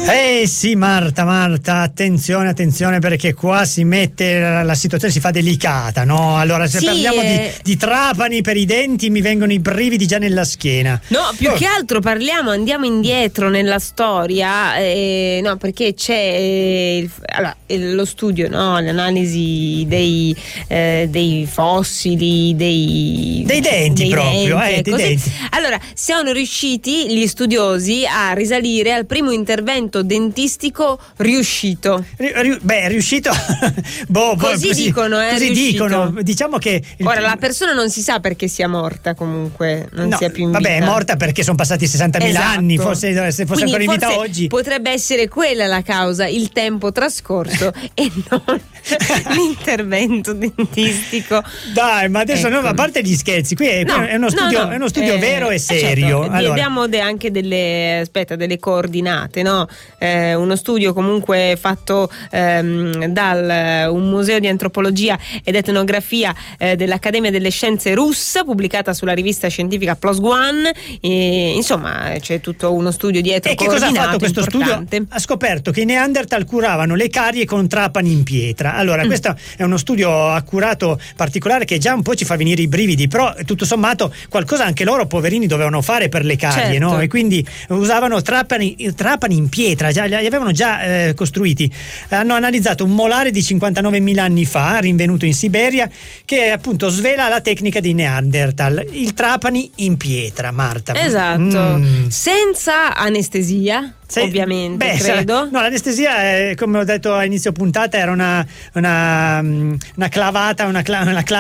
Sì, Marta, attenzione perché qua si mette la situazione, si fa delicata, no? Allora, se parliamo di trapani per i denti mi vengono i brividi già nella schiena. No, più che altro andiamo indietro nella storia, no, perché c'è lo studio, no? L'analisi dei fossili, dei denti proprio, dei denti. Allora, siamo riusciti gli studiosi a risalire al primo intervento dentistico riuscito. Riuscito? Così dicono, così dicono. Diciamo che ora la persona non si sa perché sia morta, comunque non sia più in vita. Vabbè, è morta perché sono passati 60.000 anni, forse se fosse ancora in vita oggi. Potrebbe essere quella la causa, il tempo trascorso e non l'intervento dentistico. Dai, ma adesso a parte gli scherzi, qui è uno studio vero e serio. Certo, allora, abbiamo anche delle coordinate, no? Uno studio comunque fatto dal un museo di antropologia ed etnografia dell'Accademia delle Scienze russa, pubblicata sulla rivista scientifica PLOS ONE. Insomma, c'è tutto uno studio dietro. E che cosa ha fatto questo studio? Ha scoperto che i Neanderthal curavano le carie con trapani in pietra. Allora, questo è uno studio accurato, particolare, che già un po' ci fa venire i brividi, però tutto sommato qualcosa anche loro poverini dovevano fare per le carie, certo. No? E quindi usavano trapani in pietra, li avevano già costruiti. Hanno analizzato un molare di 59.000 anni fa, rinvenuto in Siberia, che appunto svela la tecnica dei Neanderthal, il trapani in pietra, Marta. Esatto, senza anestesia. Ovviamente, credo. No, l'anestesia, come ho detto a inizio puntata, era una clavata, una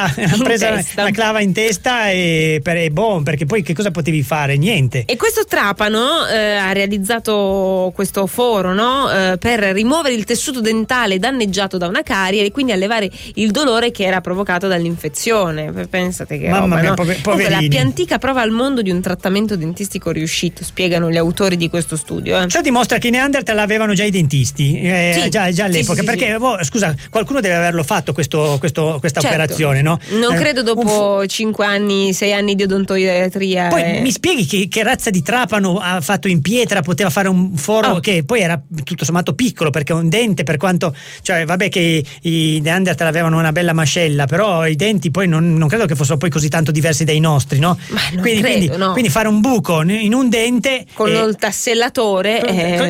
clava in testa perché poi che cosa potevi fare? Niente. E questo trapano ha realizzato questo foro, no? Per rimuovere il tessuto dentale danneggiato da una carie e quindi allevare il dolore che era provocato dall'infezione. Pensate che mamma mia, Comunque, la più antica prova al mondo di un trattamento dentistico riuscito, spiegano gli autori di questo studio. Ciò dimostra che i Neanderthal avevano già i dentisti, già all'epoca, perché scusa, qualcuno deve averlo fatto questa operazione, no? Non credo dopo 5 anni, 6 anni di odontoiatria. Poi mi spieghi che razza di trapano ha fatto in pietra, poteva fare un foro che poi era tutto sommato piccolo, perché un dente, per quanto, cioè vabbè che i Neanderthal avevano una bella mascella, però i denti poi non credo che fossero poi così tanto diversi dai nostri, no? Ma no. Quindi fare un buco in un dente con il tassellatore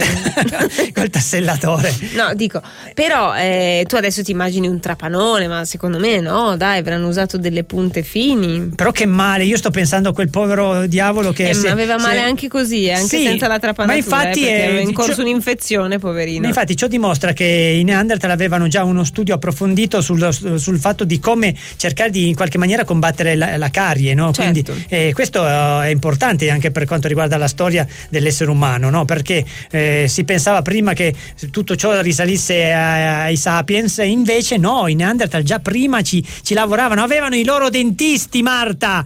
col tassellatore. No, dico, però tu adesso ti immagini un trapanone, ma secondo me no, dai, avranno usato delle punte fini. Però che male, io sto pensando a quel povero diavolo che aveva male anche così, anche senza la trapanatura, ma infatti perché aveva in corso un'infezione, poverino. Ma infatti ciò dimostra che i Neanderthal avevano già uno studio approfondito sul fatto di come cercare di in qualche maniera combattere la carie, no? Certo. Quindi questo è importante anche per quanto riguarda la storia dell'essere umano, no? Perché si pensava prima che tutto ciò risalisse ai sapiens, e invece no, i Neanderthal già prima ci lavoravano, avevano i loro dentisti, Marta,